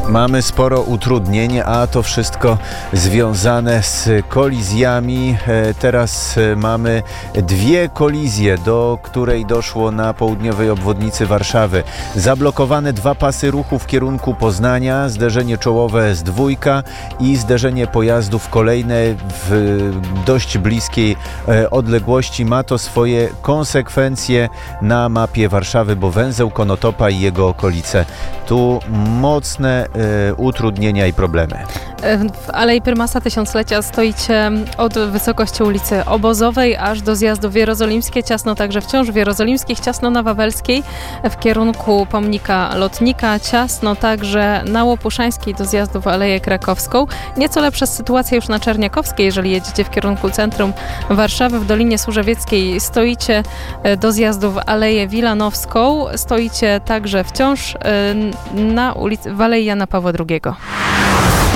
Mamy sporo utrudnień, a to wszystko związane z kolizjami. Teraz mamy dwie kolizje, do której doszło na południowej obwodnicy Warszawy. Zablokowane dwa pasy ruchu w kierunku Poznania, zderzenie czołowe S2 i zderzenie pojazdów kolejne w dość bliskiej odległości. Ma to swoje konsekwencje na mapie Warszawy, bo węzeł Konotopa i jego okolice. Tu mocne utrudnienia i problemy. W Alei Prymasa Tysiąclecia stoicie od wysokości ulicy Obozowej aż do zjazdu w Jerozolimskie, ciasno także wciąż w Jerozolimskich, ciasno na Wawelskiej w kierunku pomnika Lotnika, ciasno także na Łopuszańskiej do zjazdu w Aleję Krakowską. Nieco lepsza sytuacja już na Czerniakowskiej, jeżeli jedziecie w kierunku centrum Warszawy. W Dolinie Służewieckiej stoicie do zjazdu w Aleję Wilanowską, stoicie także wciąż na ulicy w Alei Jana Pawła II.